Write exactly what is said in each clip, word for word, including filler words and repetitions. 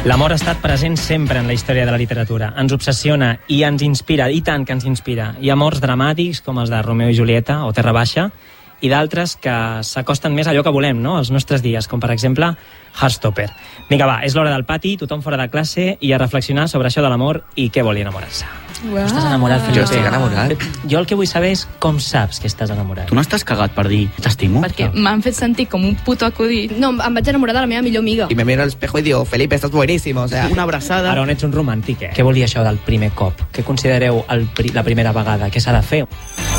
L'amor ha estat present sempre en la història de la literatura. Ens obsessiona i ens inspira, i tant que ens inspira. Hi ha amors dramàtics, com els de Romeo i Julieta o Terra Baixa, i d'altres que s'acosten més a allò que volem, no?, als nostres dies, com per exemple Heartstopper. Vinga, va, és l'hora del pati, tothom fora de classe, i a reflexionar sobre això de l'amor i què vol enamorar-se. Wow. Estàs enamorat, Felipe? Jo estic enamorat. Jo el que vull saber és com saps que estàs enamorat. Tu no estàs cagat per dir t'estimo? Perquè m'han fet sentir com un puto acudit. No, em vaig enamorar de la meva millor amiga. Y me miro al espejo y digo, Felipe, estás buenísimo. O sea, Una abraçada. Ara on ets un romàntic, eh? Què vol dir això del primer cop? Què considereu el pri la primera vegada? Què s'ha de fer?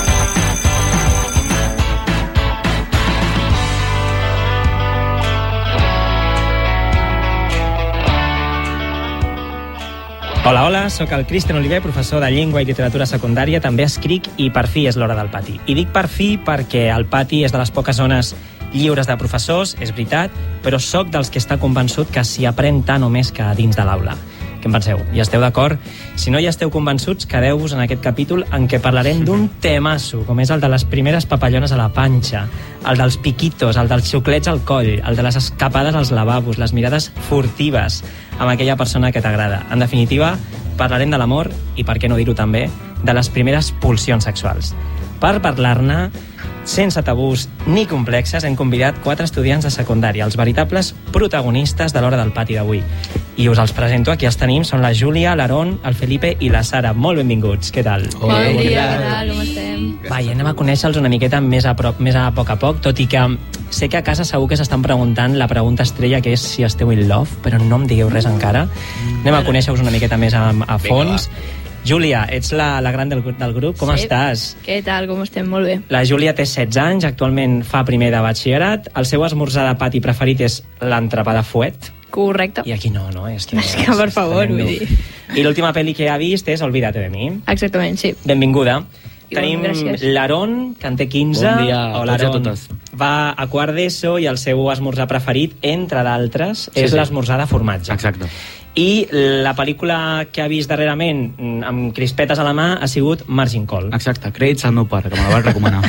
Hola, hola, sóc el Cristian Oliver, professor de Llengua i Literatura Secundària, també escric i per fi és l'hora del pati. I dic per fi perquè el pati és de les poques zones lliures de professors, és veritat, però sóc dels que està convençut que s'hi aprèn tant o més que dins de l'aula. Què en penseu? Hi esteu d'acord? Si no hi esteu convençuts, quedeu-vos en aquest capítol en què parlarem d'un temasso, com és el de les primeres papallones a la panxa, el dels piquitos, el dels xuclets al coll, el de les escapades als lavabos, les mirades furtives amb aquella persona que t'agrada. En definitiva, parlarem de l'amor i, per què no dir-ho també, de les primeres pulsions sexuals. Per parlar-ne, sense tabús ni complexes, hem convidat quatre estudiants de secundària, els veritables protagonistes de l'hora del pati d'avui. I us els presento, aquí els tenim, són la Júlia, l'Aaron, el Felipe i la Sara. Molt benvinguts, què tal? Bon dia, què tal, com estem? Va, i anem a conèixer-los una miqueta més a, prop, més a poc a poc, tot i que sé que a casa segur que s'estan preguntant la pregunta estrella, que és si esteu in love, però no em digueu res encara. Anem a conèixer-vos una miqueta més a, a fons. Júlia, ets la, la gran del, del grup, com Sí. estàs? Què tal, com estem? Molt bé. La Júlia té setze anys, actualment fa primer de batxillerat, el seu esmorzar de pati preferit és l'entrepà de fuet, Correcte. i aquí no, no? És que, És que, per favor, tremendo. vull dir. I l'última pel·li que ha vist és Olvídate de mi. Exactament, sí. Benvinguda. I Tenim bon, gràcies. l'Aaron, que en té quinze. Bon dia a Hola, tots i a Aaron. totes. Va a quart d'ESO i el seu esmorzar preferit, entre d'altres, Sí, és sí. l'esmorzar de formatge. Exacte. I la pel·lícula que ha vist darrerament amb crispetes a la mà ha sigut Margin Call. Exacte, crèdits al meu pare, que me la va recomanar.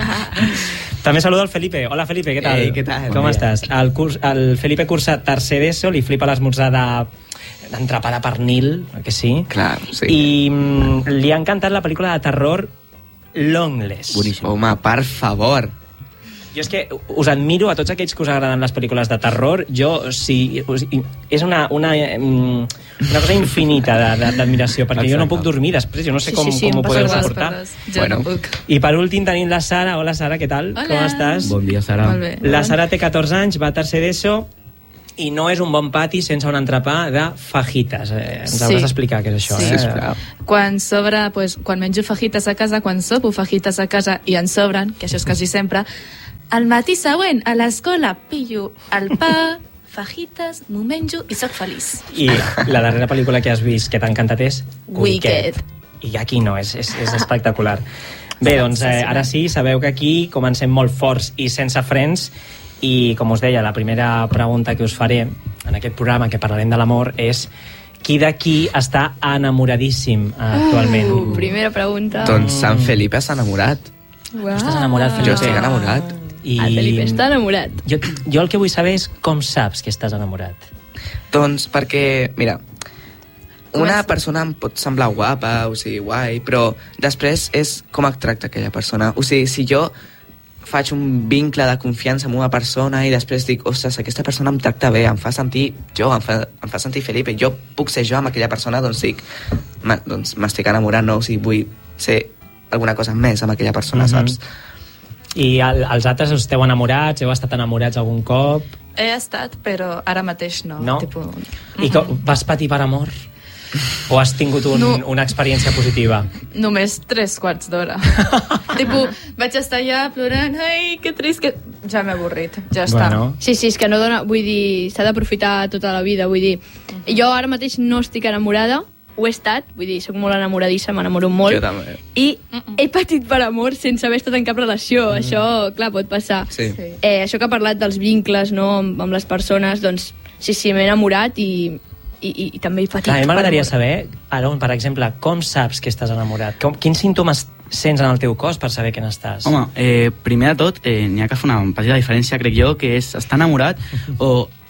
També saludo el Felipe. Hola, Felipe, què tal? Ei, què tal? Com Bon dia. estàs? El, curs, el Felipe cursa tercer d'ESO, li flipa l'esmorzar de d'entrepà de pernil, que sí? Clar, sí. I mm, li ha encantat la pel·lícula de terror Longless. Boníssim. Home, per favor. Jo és que us admiro a tots aquells que us agraden les pel·lícules de terror. Jo, sí, us, és una, una, mm, una cosa infinita de- de- d'admiració, perquè jo no Exacte. puc dormir després, jo no sé Sí, com, sí, sí, com em ho passa podeu igual, suportar. Jo Bueno. no puc. I per últim tenim la Sara. Hola, Sara, què tal? Hola. Com estàs? Bon dia, Sara. Molt bé. La Sara té catorze anys, va a tercer d'ESO i no és un bon pati sense un entrepà de fajitas. Eh, ens Sí. hauràs d'explicar què és això. Sí. Eh? Sisplau. Quan sobra, pues, quan menjo fajitas a casa, quan sopo fajitas a casa i en sobren, que això és quasi sempre, al matí següent, a l'escola, pillo el pa, fajitas, m'ho menjo i sóc feliç. I la darrera pel·lícula que has vist que t'ha encantat és Wicked. I aquí no, és, és, és espectacular. Bé, doncs eh, ara sí, sabeu que aquí comencem molt forts i sense frens, i com us deia, la primera pregunta que us faré en aquest programa que parlarem de l'amor és qui d'aquí està enamoradíssim eh, actualment? Uh, primera pregunta. Doncs Sant Felipe s'ha enamorat. Uau. Estàs enamorat, Felipe? Jo estic enamorat. I El Felipe està enamorat. Jo, jo el que vull saber és com saps que estàs enamorat. Doncs perquè, mira, una Comença. persona em pot semblar guapa, o sigui, guai, però després és com et tracta aquella persona. O sigui, si jo faig un vincle de confiança amb una persona i després dic, ostres, aquesta persona em tracta bé, em fa sentir jo, em fa, em fa sentir Felipe, jo puc ser jo amb aquella persona, doncs dic, ma, doncs m'estic enamorant, no? O sigui, vull ser alguna cosa més amb aquella persona, Mhm. saps? I el, els altres esteu enamorats? Heu estat enamorats algun cop? He estat, però ara mateix no. No? Tipo, I com, vas patir per amor? O has tingut un, No. una experiència positiva? només tres quarts d'hora. Tipo, vaig estar allà plorant, ai, que trist, que... Ja m'he avorrit, ja està. Bueno, Sí, sí, és que no dona... Vull dir, s'ha d'aprofitar tota la vida, vull dir... Jo ara mateix no estic enamorada, ho he estat, vull dir, soc molt enamoradissa, m'enamoro molt. Jo també. I he patit per amor sense haver estat en cap relació. Mm. Això, clar, pot passar. Sí. Sí. Eh, això que ha parlat dels vincles, no?, amb, amb les persones, doncs, sí, sí, m'he enamorat i, i, i, i també he patit. clar, a mi m'agradaria per amor. saber, Aaron, per exemple, com saps que estàs enamorat? Com, quins símptomes sents en el teu cos per saber que n'estàs? Home, eh, primer de tot, eh, n'hi ha que fer una petita diferència, crec jo, que és estar enamorat o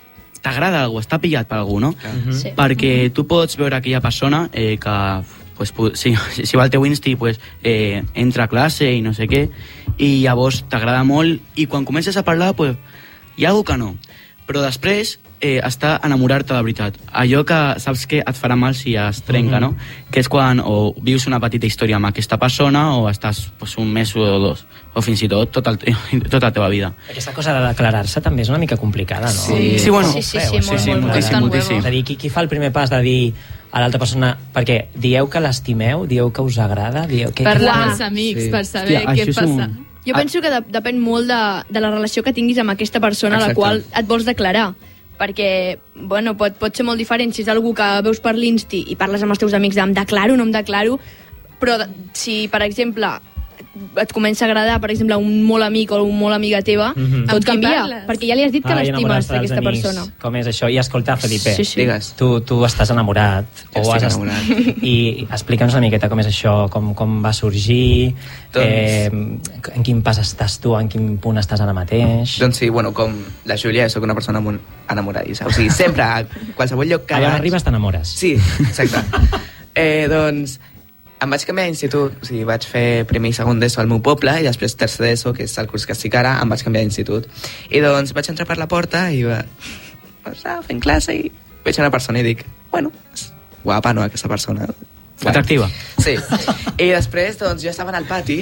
t'agrada algú, està pillat per algú, no? Sí. Perquè tu pots veure aquella persona eh, que pues, si, si va al teu Insti pues, eh, entra a classe i no sé què, i llavors t'agrada molt, i quan comences a parlar pues, hi ha algú que no, però després eh, està enamorar-te de veritat. Allò que saps que et farà mal si es trenca, mm-hmm. no? Que és quan o vius una petita història amb aquesta persona o estàs pues, un mes o dos, o fins i tot tota, el, tota la teva vida. Aquesta cosa de declarar-se també és una mica complicada, no? Sí, sí, bueno, sí, sí, sí, sí, molt, sí, molt, moltíssim, molt. moltíssim. És a dir, qui, qui fa el primer pas de dir a l'altra persona, perquè dieu que l'estimeu, dieu que us agrada, dieu que... Parlar Uah. amb els amics Sí. per saber Hòstia, què això és passa. un- Jo penso que de, depèn molt de, de la relació que tinguis amb aquesta persona a la Exacte. qual et vols declarar. Perquè, bueno, pot, pot ser molt diferent si és algú que veus per l'Insti i parles amb els teus amics de em declaro, no em declaro, però de, si, per exemple, et comença a agradar, per exemple, un molt amic o un molt amiga teva, Mhm. tot Amb qui canvia, parles? perquè ja li has dit que Ai, l'estimes enamorar-se dels d'aquesta amics. persona. Com és això? I escolta, Felipe, Sí, sí. Digues. tu, tu estàs enamorat. Jo o estic has enamorat. I explica'ns una miqueta com és això, com, com va sorgir, Doncs- eh, en quin pas estàs tu, en quin punt estàs ara mateix. Doncs sí, bueno, com la Júlia, sóc una persona molt enamoradissa. O sigui, sempre, a qualsevol lloc que Allà on vaig- arribes t'enamores. Sí, exacte. eh, doncs, em vaig canviar d'institut, o sigui, vaig fer primer i segon d'ESO al meu poble i després tercer d'ESO, que és el curs que estic ara, em vaig canviar d'institut. I doncs vaig entrar per la porta i va... Estava fent classe i veig una persona i dic, bueno, és guapa, no, aquesta persona. Atractiva. Sí. I després, doncs, jo estava en el pati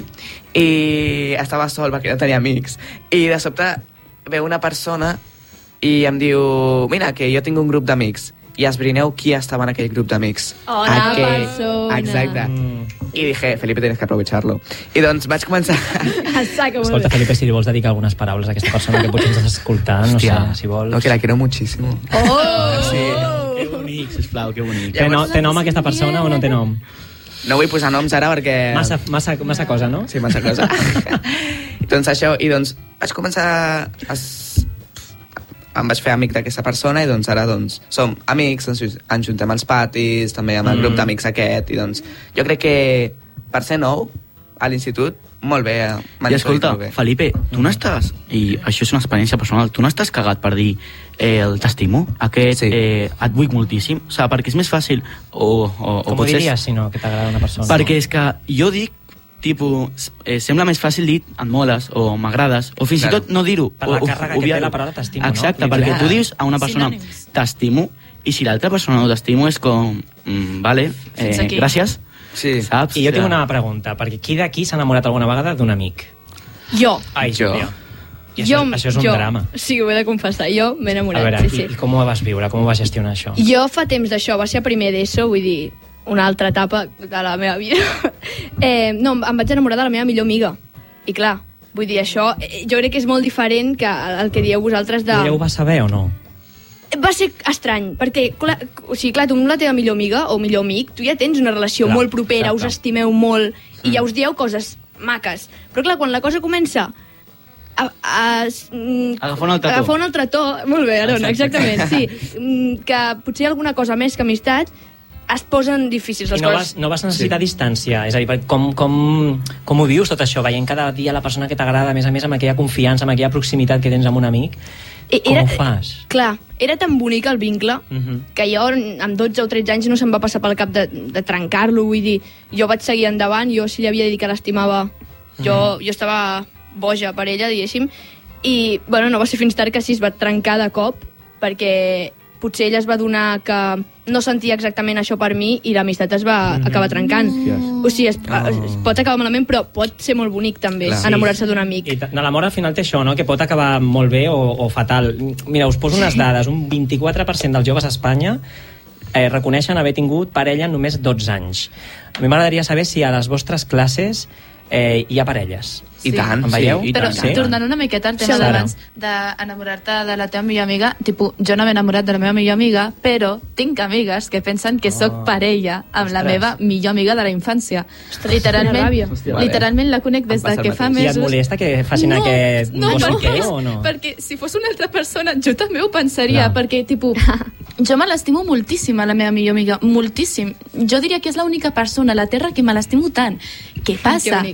i estava sol perquè no tenia amics. I de sobte veu una persona i em diu, mira, que jo tinc un grup d'amics. I esbrineu qui estava en aquell grup d'amics. Hola, Aquell- persona. Exacte. Mm. I dije, Felipe, tienes que aprovecharlo. I doncs vaig començar... Saca, molt Escolta, bé. Felipe, si li vols dedicar algunes paraules a aquesta persona que potser ens estàs escoltant, no Hòstia. sé, si vols... No, que la quiero muchísimo. Oh! Sí. Que bonic, sisplau, que bonic. Té, no, té nom aquesta persona o no té nom? No vull posar noms ara perquè... Massa, massa, massa cosa, no? Sí, massa cosa. Doncs això, i doncs vaig començar a... em vaig fer amic d'aquesta persona i doncs ara doncs som amics, ens, ens juntem als patis, també amb el Mm. grup d'amics aquest, i doncs jo crec que per ser nou a l'institut, molt bé. I escolta, Felipe, tu n'estàs, i això és una experiència personal, tu n'estàs cagat per dir eh, el t'estimo, aquest Sí. eh, et vull moltíssim, o sigui, perquè és més fàcil o, o, o Com ho potser... diries, si no, que t'agrada una persona? Perquè és que jo dic, tipus, eh, sembla més fàcil dir et moles o m'agrades, o fins Claro. i tot no dir-ho. Per la o- o càrrega que obviar-ho. té la paraula t'estimo, no? Exacte, Literal. perquè tu dius a una persona Sinònims. t'estimo, i si l'altra persona no t'estimo és com, mm, vale, Fins eh, aquí. gràcies, Sí. saps? I jo tinc una pregunta, perquè qui d'aquí s'ha enamorat alguna vegada d'un amic? Jo. Ai, Jo. Júlia. I això, jo, això és un jo, drama. Sí, ho he de confessar. Jo m'he A enamorat, veure, sí, i, sí. i com ho vas viure? Com ho vas gestionar, això? Jo fa temps d'això, va ser a primer d'ESO, vull dir, una altra etapa de la meva vida. eh, no, em vaig enamorar de la meva millor amiga. I clar, vull dir, això eh, jo crec que és molt diferent que el que dieu vosaltres de... I ella ho va saber o no? Va ser estrany, perquè, clar, o sigui, clar, tu amb la teva millor amiga o millor amic, tu ja tens una relació Clar, molt propera, exacte. us estimeu molt, i ja us dieu coses maques. Però clar, quan la cosa comença a, a, mm, Agafar un altre to. agafar un altre to, molt bé, Aaron, Exacte. exactament, sí, mm, que potser alguna cosa més que amistat es posen difícils les I no coses. vas, no vas necessitar sí. distància? És a dir, per- com, com, com ho vius tot això? Veient cada dia la persona que t'agrada, a més a més amb aquella confiança, amb aquella proximitat que tens amb un amic, I com ho fas? Clar, era tan bonic el vincle Uh -huh. que jo amb dotze o tretze anys no se'm va passar pel cap de, de trencar-lo, vull dir, jo vaig seguir endavant, jo si li havia dit que l'estimava, jo, jo estava boja per ella, diguéssim, i bueno, no va ser fins tard que sí es va trencar de cop, perquè potser ella es va donar que no sentia exactament això per mi i l'amistat es va Mhm. acabar trencant. O sigui, es, Oh. es pot acabar malament, però pot ser molt bonic també, Clar. enamorar-se d'un amic. I t- de l'amor al final té això, no? Que pot acabar molt bé o, o fatal. Mira, us poso unes dades. Un vint-i-quatre per cent dels joves a Espanya eh, reconeixen haver tingut parella en només dotze anys. A mi m'agradaria saber si a les vostres classes eh, hi ha parelles. I Sí. tant, Em veieu? sí, i Però tant. Sí? tornant una miqueta al tema Sí, d'abans d'enamorar-te de la teva millor amiga, tipus, jo no m'he enamorat de la meva millor amiga, però tinc amigues que pensen que sóc Oh. parella amb la Ostres. meva millor amiga de la infància. quina Literalment, ràbia. Hòstia, literalment la conec des Em passa de el que fa mateix. I et mesos. molesta que facin aquest no, no sé perquè, què o no? perquè si fos una altra persona jo també ho pensaria, Clar. perquè tipus, jo me l'estimo moltíssim a la meva millor amiga, moltíssim. Jo diria que és l'única persona a la Terra que me l'estimo tant. Què passa? bonic.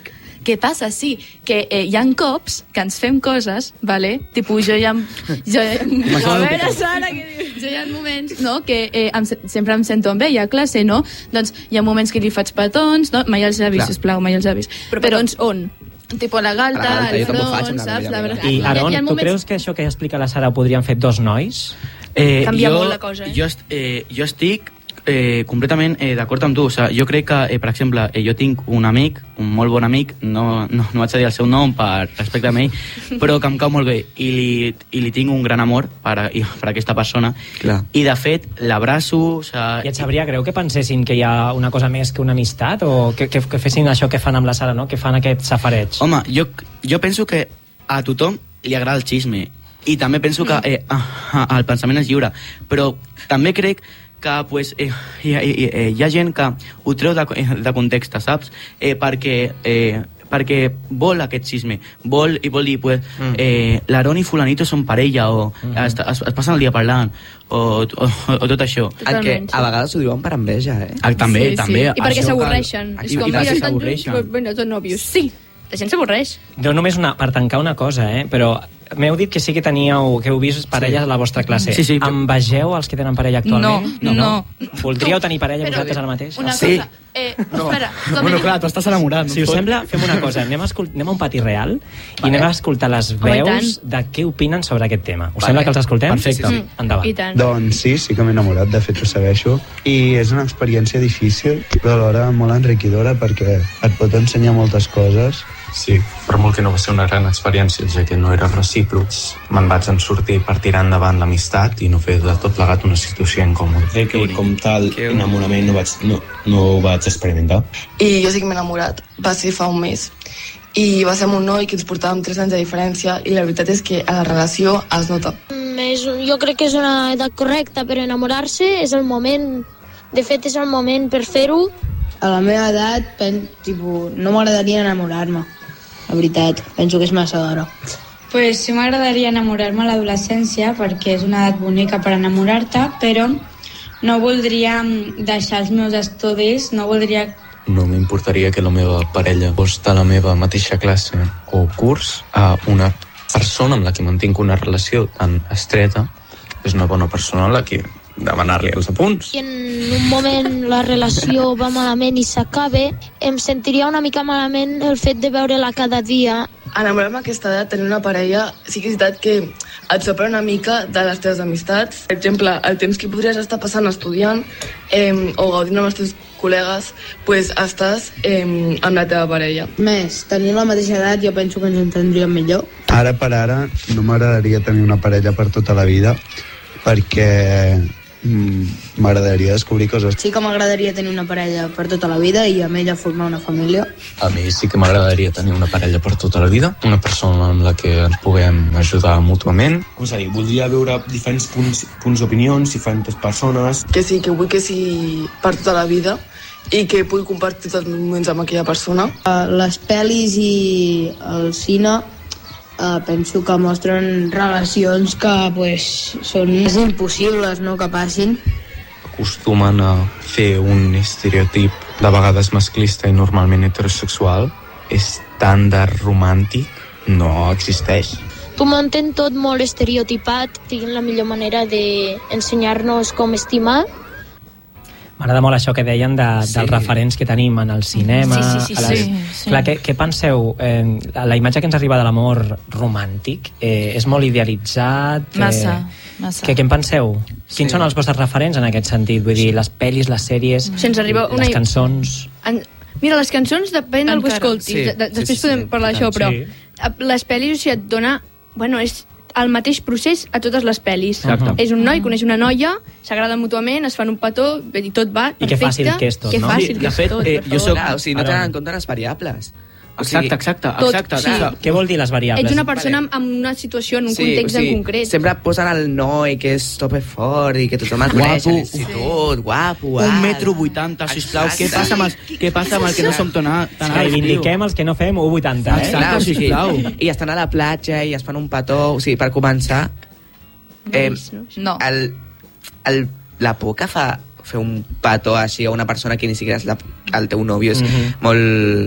què passa? Sí, que eh, hi ha cops que ens fem coses, vale? Tipus, jo hi ha... Jo, a veure, Sara, què dius? Jo hi ha moments, no?, que eh, em, sempre em sento amb ella a classe, no? Doncs hi ha moments que li faig petons, no? Mai els avis, sisplau, mai els avis. Però petons on? Tipo la galta, la galta, el jo també ho faig front, amb la saps? meva La amiga. I, Aaron, hi ha tu moments... creus que això que explica la Sara ho podrien fer dos nois? Eh, Canvia jo, molt la cosa, eh? Jo, est, eh, jo estic eh, completament eh, d'acord amb tu. O sigui, jo crec que, eh, per exemple, eh, jo tinc un amic, un molt bon amic, no, no, no vaig a dir el seu nom per respecte a ell, però que em cau molt bé i li, i li tinc un gran amor per, a, per a aquesta persona. Clar. I, de fet, l'abraço... O sigui, I et sabria greu que pensessin que hi ha una cosa més que una amistat o que, que, que fessin això que fan amb la Sara, no? Que fan aquest safareig? Home, jo, jo penso que a tothom li agrada el xisme i també penso que eh, ah, el pensament és lliure, però també crec que pues, eh, hi, hi, hi, hi ha gent que ho treu de, de context, saps? Eh, perquè, eh, perquè vol aquest xisme, vol i vol dir pues, mm. eh, l'Aaron i fulanito són parella o mm. es, es, es passen el dia parlant o, o, o tot això. El que a vegades ho diuen per enveja, eh? Ah, també, Sí, també. sí. I perquè això s'avorreixen. cal- És I, com, i mira, perquè estan junts, s'avorreixen. però, bueno, tots nòvios. Sí, la gent s'avorreix. Jo només una, per tancar una cosa, eh? Però m'heu dit que sí que teníeu, que heu vist parelles a la vostra classe. Sí, sí, però- Envegeu els que tenen parella actualment? No, no. Voldríeu tenir parella Però- vosaltres ara mateix? Una Sí. cosa, eh, espera, com Bueno, dic- clar, tu estàs enamorat. Si us sembla, fem una cosa. Anem a, escol- anem a un pati real i anem a escoltar les Home, i veus tant. de què opinen sobre aquest tema. Us Vale. sembla que els escoltem? Perfecte. Sí, sí. Endavant. I tant. Doncs sí, sí que m'he enamorat, de fet ho segueixo, i és una experiència difícil, però alhora molt enriquidora perquè et pot ensenyar moltes coses. Sí, per molt que no va ser una gran experiència, ja que no era recíproc, me'n vaig en sortir per tirar endavant l'amistat i no fer de tot plegat una situació incòmoda. Crec que com tal enamorament no, vaig, no, no ho vaig experimentar. I jo sí que m'he enamorat, va ser fa un mes. I va ser amb un noi que ens portàvem tres anys de diferència i la veritat és que a la relació es nota. Mm, és, jo crec que és una edat correcta per enamorar-se, és el moment, de fet és el moment per fer-ho. A la meva edat, pen, tipus, no m'agradaria enamorar-me, la veritat, penso que és massa d'hora. Pues sí m'agradaria enamorar-me a l'adolescència perquè és una edat bonica per enamorar-te, però no voldria deixar els meus estudis, no voldria... No m'importaria que la meva parella fos de la meva mateixa classe o curs a una persona amb la que mantinc una relació tan estreta. És una bona persona a la que demanar-li els apunts. I en un moment la relació va malament i s'acabe, em sentiria una mica malament el fet de veure-la cada dia. Enamorar-me a aquesta edat, tenir una parella, sí que és veritat que et separa una mica de les teves amistats. Per exemple, el temps que podries estar passant estudiant eh, o gaudint amb els teus col·legues, pues estàs eh, amb la teva parella. Més, tenint la mateixa edat jo penso que ens entendríem millor. Ara per ara no m'agradaria tenir una parella per tota la vida perquè mm, m'agradaria descobrir coses. Sí que m'agradaria tenir una parella per tota la vida i amb ella formar una família. A mi sí que m'agradaria tenir una parella per tota la vida, una persona amb la que ens puguem ajudar mútuament. Com s'ha dit, voldria veure diferents punts, punts d'opinions, diferents persones. Que sí, que vull que sigui per tota la vida i que pugui compartir tots els meus moments amb aquella persona. Les pel·lis i el cine Uh, penso que mostren relacions que pues, són impossibles, no?, que passin. Acostumen a fer un estereotip de vegades masclista i normalment heterosexual. Estàndard romàntic no existeix. Tu m'entén tot molt estereotipat, tinc la millor manera d'ensenyar-nos com estimar. M'agrada molt això que deien de, sí. dels referents que tenim en el cinema. Sí, sí, sí, a les... sí, sí. Clar, què, què penseu? Eh, la imatge que ens arriba de l'amor romàntic eh, és molt idealitzat. Eh, Massa, massa. Què, què en penseu? Quins Sí. són els vostres referents en aquest sentit? Vull dir, les pel·lis, les sèries, Se'ns arriba una... les cançons... En... Mira, les cançons depèn del que Encara. escoltis. Sí, De, de, sí, després sí, podem sí, parlar d'això, però sí. les pel·lis, o sigui, et dona... Bueno, és el mateix procés a totes les pel·lis. Exacte. És un noi, coneix una noia, s'agraden mútuament, es fan un petó, i tot va I que perfecte. fàcil que és tot, que no? fàcil Sí, que de és fet, tot, eh, per jo favor. soc- Clar, o sigui, no Ara. tenen en compte les variables. O Exacte, exacte, tot, exacte. sí. exacte. Què vol dir les variables? Ets una persona amb, amb una situació, en un context en concret. Sempre posen el noi que és tope fort i que tothom el coneix Guapo. a l'institut, guapo, alt. Un metro vuitanta, sisplau. Què passa amb els, què passa amb el que no som tan, a- tan alts, tio? Reivindiquem els que no fem u vuitanta, eh? Exacte. Clar, o sigui, sisplau. I estan a la platja i es fan un petó. O sigui, per començar, eh, No. el, el, la por que fa fer un petó així a una persona que ni siquiera és la, el teu nòvio és Mhm. molt,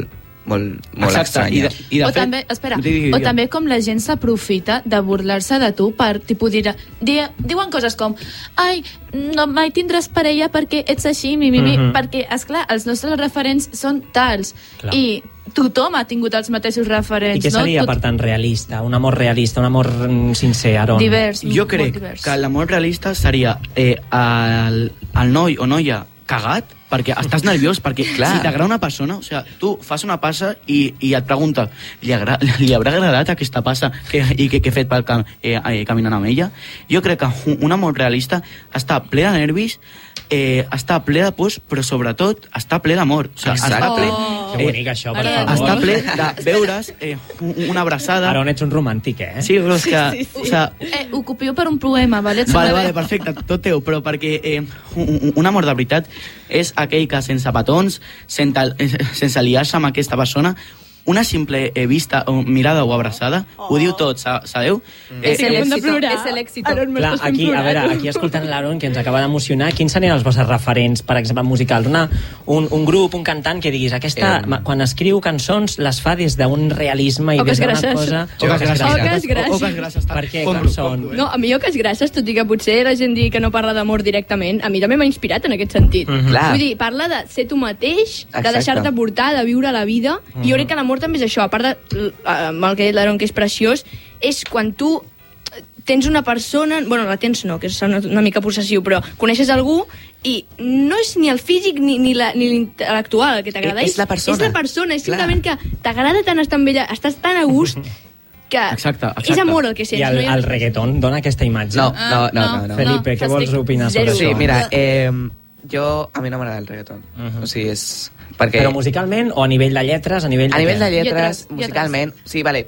molt, molt Exacte, estranya. i de, i de o fet... també, espera, Digui, digui, o digui. també com la gent s'aprofita de burlar-se de tu per, tipus, dir, dir, diuen coses com ai, no mai tindràs parella perquè ets així, mi, mi, mi, Mhm. perquè, esclar, els nostres referents són tals. Clar. I tothom ha tingut els mateixos referents. I què seria, no? per tant, realista? Un amor realista, un amor mm, sincer, Aron? Divers. Jo molt crec divers. que l'amor realista seria eh, el, el noi o noia cagat, perquè estàs nerviós, perquè Clar. si t'agrada una persona, o sigui, tu fas una passa i, i et pregunta, li, agra, li haurà agradat aquesta passa que, i que, que he fet pel cam, eh, eh, caminant amb ella? Jo crec que un, un amor realista està ple de nervis, eh, està ple de pors, però sobretot està ple d'amor. O sigui, està Exacte. ple, Oh. Que bonic, això, per Ara- favor. està ple de veure's eh, un- una abraçada. Aron, ets un romàntic, eh? Sí, però és que... O sigui, Eh, ho copio per un poema, vale? Et Vale, sembla vale, bé? perfecte, tot teu, però perquè eh, un, un amor de veritat és aquell que sense petons, sense, eh, sense liar-se amb aquesta persona, una simple eh, vista, o mirada o abraçada, oh. ho diu tot, sa- sabeu? Eh, És el eh, èxito, és l'èxito. Clar, aquí, a veure, aquí escoltant l'Aaron, que ens acaba d'emocionar, quins serien els vostres referents, per exemple, musicals? Una, un, un grup, un cantant que diguis, aquesta, Eh. quan escriu cançons, les fa des d'un realisme i Oques des d'una grasses. cosa... Oques grasses. Oques grasses. Oques grasses. Per què? Compro, Com són? compro, eh? No, a mi Oques Grasses, tot i que potser la gent digui que no parla d'amor directament, a mi també m'ha inspirat en aquest sentit. Mhm. Clar. Vull dir, parla de ser tu mateix, de Exacte. deixar-te portar, de viure la vida, i jo crec que l'amor també és això, a part de l- amb el que ha dit l'Aaron, que és preciós, és quan tu tens una persona, bueno, la tens no, que és una, una mica possessiu, però coneixes algú i no és ni el físic ni, ni la- ni l'intel·lectual el que t'agrada, Eh, és la persona. és la persona, és Clar. simplement que t'agrada tant estar amb ella, estàs tan a gust que Exacte, exacte. és amor el que sents. I el, no hi ha- el reggaeton dona aquesta imatge? No, no, no, no. no. Felipe, què No, vols estic opinar sobre zero. Sí, això? mira, eh, jo, a mi no m'agrada el reggaeton. Mhm. O sigui, és... Perquè... Però musicalment o a nivell de lletres? A nivell de, A nivell què? de lletres, Lletres, musicalment, sí, vale.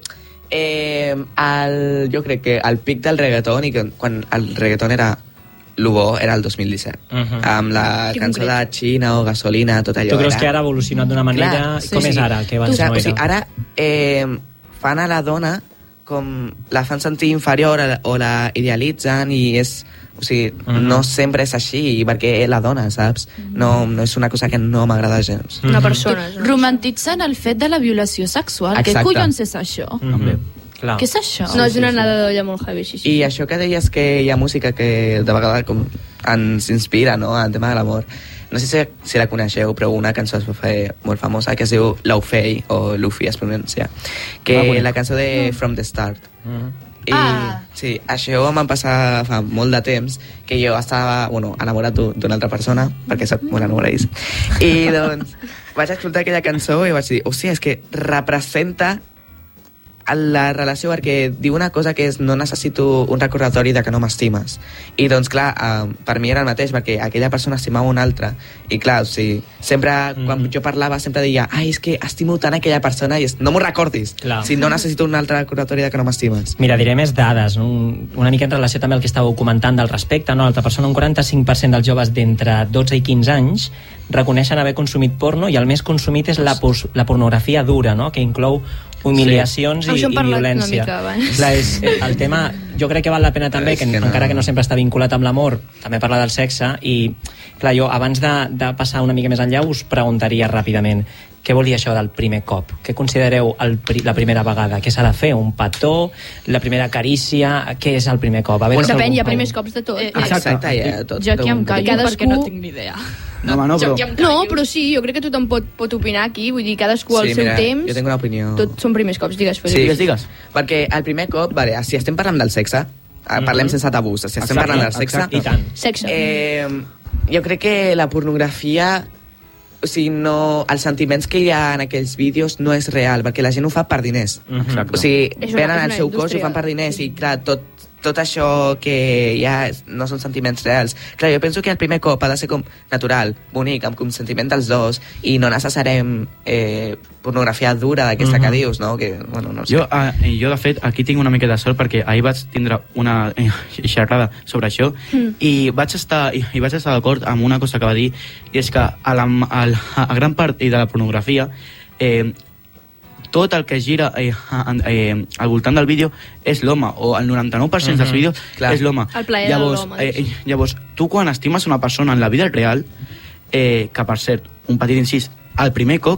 Eh, el, jo crec que el pic del reggaeton, i que quan el reggaeton era lo bo, era el dos mil disset. Mhm. Amb la Que cançó de concret. Xina o Gasolina, tot allò. Tu creus era... que ara ha evolucionat d'una manera... Clar, Com sí, és sí. ara, que O abans sigui, no o sigui, era? ara eh, fan a la dona com la fan sentir inferior a la- o la idealitzen i és... O sigui, Mhm. no sempre és així, perquè és la dona, saps? No, no és una cosa que no m'agrada gens. Una Mhm. persona. no? Romantitzen el fet de la violació sexual. Què Exacte. collons és això? Mhm. Clar. Què és això? No, és una anada d'olla molt heavy, sí, sí. I això que deies que hi ha música que de vegades com ens inspira, no?, en tema de l'amor. No sé si, si la coneixeu, però una cançó es va fer molt famosa que es diu Laufey, o Luffy es pronuncia, que Ah, bonic. la cançó de From the Start. Mhm. I, Ah. sí, això em va passar fa molt de temps, que jo estava, bueno, enamorat d'un- d'una altra persona, perquè soc molt enamoradís. I doncs vaig escoltar aquella cançó i vaig dir, hòstia, és que representa la relació, perquè diu una cosa que és no necessito un recordatori de que no m'estimes. I doncs clar, eh, per mi era el mateix, perquè aquella persona estimava una altra, i clar, o sigui, sempre mm. quan jo parlava sempre deia, ai, és que estimo tant aquella persona i és, no m'ho recordis, Clar. si no necessito un altre recordatori de que no m'estimes. Mira, diré més dades, un, una mica en relació també al que estàveu comentant del respecte, no? L'altra persona, un quaranta-cinc per cent dels joves d'entre dotze i quinze anys reconeixen haver consumit porno, i el més consumit és la, pos, la pornografia dura, no?, que inclou humiliacions Sí. i, Això hem i parlat una violència. mica abans. Clar, és, el tema, jo crec que val la pena també, que, És que no. encara que no sempre està vinculat amb l'amor, també parlar del sexe, i clar, jo abans de, de passar una mica més enllà us preguntaria ràpidament, què vol dir això del primer cop? Què considereu el, pri- la primera vegada? Què s'ha de fer? Un petó? La primera carícia? Què és el primer cop? A veure si Depèn, algú- hi ha primers cops de tot. Eh, Exacte, Exacte ja, tot. Jo aquí em callo Cadascú- perquè no tinc ni idea. No, home, no, però... No, però sí, jo crec que tothom pot, pot opinar aquí, vull dir, cadascú al Sí, seu mira, temps, jo tinc una opinió. tot són primers cops, digues, Felipe. Sí. Digues, digues. Perquè el primer cop, vale, si estem parlant del sexe, eh, parlem sense tabús, si estem Exacte, parlant del sexe... exacte. I tant. Sexe. Eh, jo crec que la pornografia, o sigui, no, els sentiments que hi ha en aquells vídeos no és real, perquè la gent ho fa per diners. Exacte. O sigui, És una- venen és el una seu cos i ho indústria. fan per diners, i clar, tot, tot això que hi ha és- no són sentiments reals. Clar, jo penso que el primer cop ha de ser com natural, bonic, amb consentiment dels dos, i no necessitarem eh, pornografia dura d'aquesta Mhm. que dius, no? Que, bueno, no sé. Jo, eh, jo, de fet, aquí tinc una mica de sort perquè ahir vaig tindre una eh, xerrada sobre això mm. i vaig estar i, i vaig estar d'acord amb una cosa que va dir, i és que a, la, a, la, a gran part de la pornografia eh, tot el que gira eh, eh, al voltant del vídeo és l'home, o el noranta-nou per cent Mhm. dels vídeos Clar. és l'home. El plaer de Llavors, l'home, eh, eh, llavors, tu quan estimes una persona en la vida real, eh, que per cert, un petit incís, el primer cop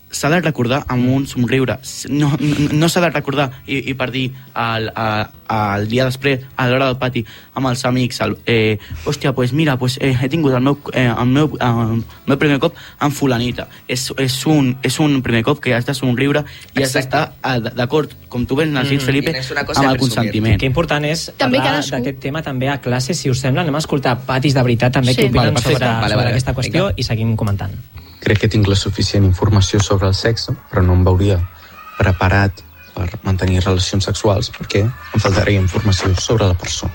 s'ha de recordar amb un somriure. No, no, no s'ha de recordar i, i per dir el, el, el dia després, a l'hora del pati, amb els amics, el, eh, hòstia, pues mira, pues, eh, he tingut el meu, eh, el, meu, el meu primer cop amb fulanita. És, és, un, és un primer cop que has de somriure i has d'estar d'acord, com tu ben has dit, mm. Felipe, amb el consentiment. Que important és també parlar cadascú... d'aquest tema també a classe, si us sembla. Anem a escoltar patis de veritat també sí. que opinen vale, sobre, vale, sobre vale, aquesta qüestió vinga. I seguim comentant. Crec que tinc la suficient informació sobre el sexe, però no em veuria preparat per mantenir relacions sexuals perquè em faltaria informació sobre la persona.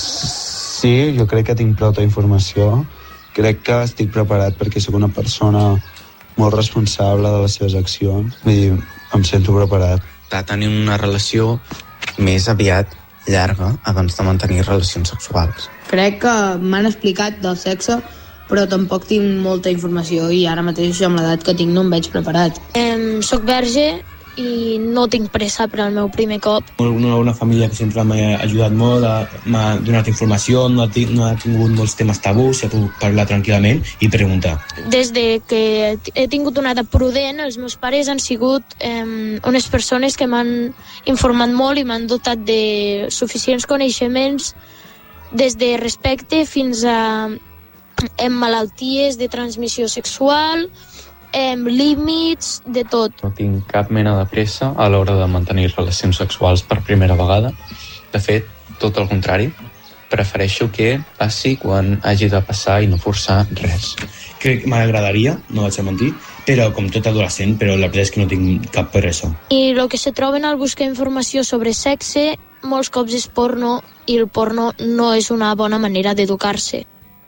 Sí, jo crec que tinc prou informació. Crec que estic preparat perquè sóc una persona molt responsable de les seves accions. Vull dir, em sento preparat. De tenir una relació més aviat llarga abans de mantenir relacions sexuals. Crec que m'han explicat del sexe, però tampoc tinc molta informació i ara mateix amb l'edat que tinc no em veig preparat. Eh, soc verge i no tinc pressa per al meu primer cop. Una, una família que sempre m'ha ajudat molt, m'ha donat informació, no ha, no ha tingut molts temes tabús, s'ha pogut parlar tranquil·lament i preguntar. Des de que he tingut una edat prudent, els meus pares han sigut eh, unes persones que m'han informat molt i m'han dotat de suficients coneixements des de respecte fins a en malalties de transmissió sexual, amb límits, de tot. No tinc cap mena de pressa a l'hora de mantenir relacions sexuals per primera vegada. De fet, tot el contrari. Prefereixo que passi quan hagi de passar i no forçar res. Crec que m'agradaria, no vaig a mentir, però com tot adolescent, però la veritat és que no tinc cap pressa. I el que se troben al buscar informació sobre sexe, molts cops és porno, i el porno no és una bona manera d'educar-se.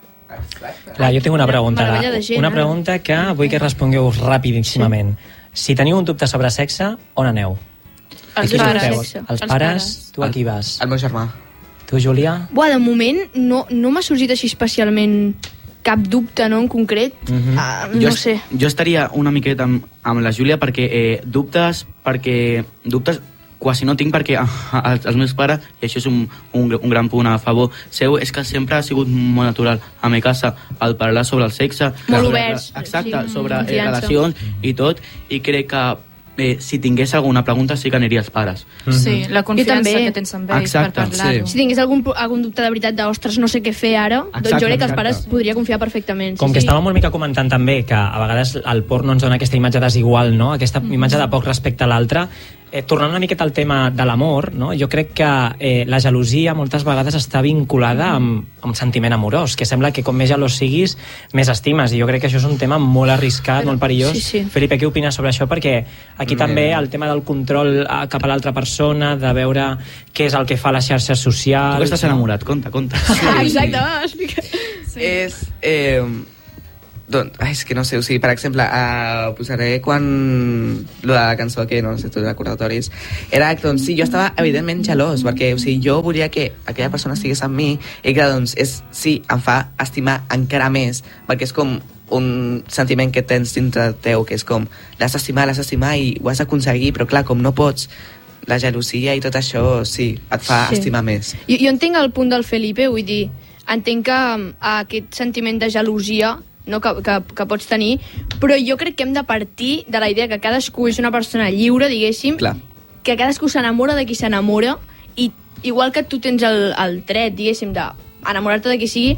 Clar, jo tinc una pregunta, una pregunta que vull que respongueu rapidíssimament. Si teniu un dubte sobre sexe, on aneu? Els pares. Els pares, tu a qui vas? El meu germà. Tu, Júlia? Buah, de moment no, no m'ha sorgit així especialment cap dubte, no, en concret. Mm-hmm. uh, no jo, sé. Jo estaria una miqueta amb, amb la Júlia perquè eh, dubtes, perquè dubtes quasi no tinc perquè els, els meus pares, i això és un, un, un gran punt a favor seu, és que sempre ha sigut molt natural a mi casa el parlar sobre el sexe. Molt oberts. Exacte, sí, sobre eh, relacions i tot, i crec que eh, si tingués alguna pregunta sí que aniria als pares. Sí, la confiança que tens amb ells per parlar-ho. Sí. Si tingués algun, algun dubte de veritat d'ostres, no sé què fer ara, exacte, doncs jo crec que els pares podria confiar perfectament. Com sí, que sí. estàvem una mica comentant també que a vegades el porno ens dona aquesta imatge desigual, no? Aquesta mm. imatge de poc respecte a l'altre. Eh, tornant una miqueta al tema de l'amor, no? Jo crec que eh, la gelosia moltes vegades està vinculada amb, amb sentiment amorós, que sembla que com més gelós siguis, més estimes, i jo crec que això és un tema molt arriscat, però, molt perillós. Sí, sí. Felipe, què opines sobre això? Perquè aquí mm. també el tema del control cap a l'altra persona, de veure què és el que fa les xarxes socials... Tu estàs enamorat, conta, conta. Sí. Exacte, va, explica. Sí. És... Eh, doncs, ai, és que no sé, o sigui, per exemple, uh, posaré quan lo de la cançó que no sé, tu de recordatoris, era que, doncs, sí, jo estava evidentment gelós, perquè, o sigui, jo volia que aquella persona estigués amb mi, i que, doncs, és, sí, em fa estimar encara més, perquè és com un sentiment que tens dintre teu, que és com, l'has d'estimar, l'has d'estimar i ho has d'aconseguir, però clar, com no pots, la gelosia i tot això, sí, et fa sí. estimar més. Jo, jo entenc el punt del Felipe, vull dir, entenc que um, aquest sentiment de gelosia no, que, que, que pots tenir, però jo crec que hem de partir de la idea que cadascú és una persona lliure, diguéssim, clar. Que cadascú s'enamora de qui s'enamora, i igual que tu tens el, el dret, diguéssim, d'enamorar-te de qui sigui,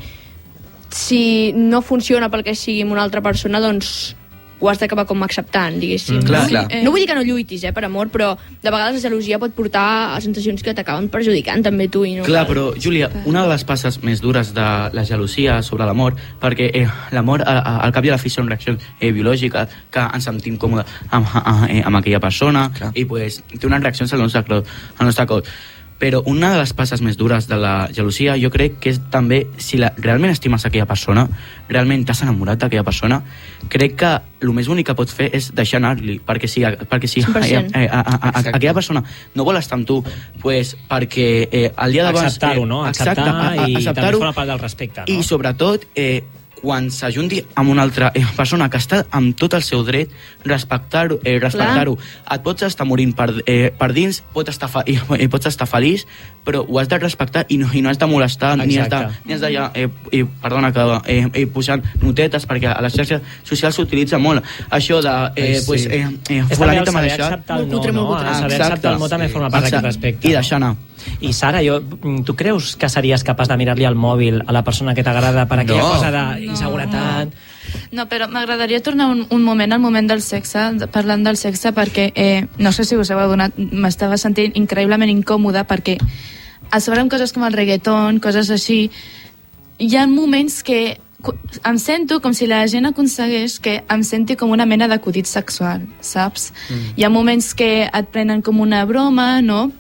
si no funciona pel que sigui amb una altra persona, doncs ho has d'acabar com acceptant, diguéssim. Mm, clar, no? clar. No vull dir que no lluitis, eh, per amor, però de vegades la gelosia pot portar a sensacions que t'acaben perjudicant també tu. I no clar, cal. Però, Júlia, una de les passes més dures de la gelosia sobre l'amor, perquè eh, l'amor, al cap i a la fi, són reaccions eh, biològiques, que ens sentim còmodes amb, amb, amb aquella persona, clar. I pues, té unes reaccions al nostre, al nostre cos. Però una de les passes més dures de la gelosia jo crec que és també, si la, realment estimes aquella persona, realment t'has enamorat d'aquella persona, crec que el més bonic que pots fer és deixar anar-li, perquè si, perquè si eh, eh, a, a, a, aquella persona no vol estar amb tu, pues, perquè eh, el dia d'abans... Acceptar-ho, no? Acceptar, Acceptar a, a, i acceptar-ho, també fa una part del respecte, no? I sobretot... Eh, quan s'ajunti amb una altra eh, persona que està amb tot el seu dret, respectar-ho, eh, respectar-ho. Et pots estar morint per, eh, per dins, pots estar, fa, eh, pots estar feliç, però ho has de respectar i no, i no has de molestar, ni has de, ni has de ja, eh, eh, perdona, que eh, eh, posant notetes, perquè a les xarxes socials s'utilitza molt això de, eh, Ai, sí. pues, eh, eh, és també el saber acceptar el no, no? El saber acceptar el no també forma part d'aquest respecte. I deixar anar. I Sara, jo, tu creus que series capaç de mirar-li al mòbil a la persona que t'agrada per aquella No. cosa d'inseguretat? No, però m'agradaria tornar un, un moment al moment del sexe, de- parlant del sexe, perquè eh, no sé si us heu adonat, m'estava sentint increïblement incòmoda, perquè a sobre amb coses com el reggaeton, coses així, hi ha moments que cu- em sento com si la gent aconsegueix que em senti com una mena d'acudit sexual, saps? Mm. Hi ha moments que et prenen com una broma, no?,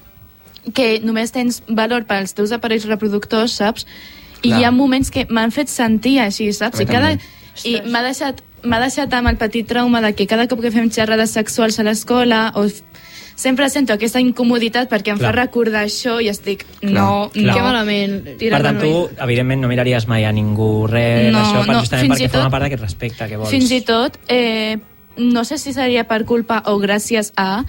que només tens valor per als teus aparells reproductors, saps? I Clar. hi ha moments que m'han fet sentir així, saps? A mi I, cada, també. i m'ha deixat, m'ha deixat amb el petit trauma de que cada cop que fem xerrades sexuals a l'escola o f- sempre sento aquesta incomoditat perquè em Clar. fa recordar això i estic, no, Clar. no. Que malament. Per tant, tu, evidentment, no miraries mai a ningú res No, d'això, per- no, justament fins i perquè forma tot- part d'aquest respecte que vols. Fins i tot, eh, no sé si seria per culpa o gràcies a...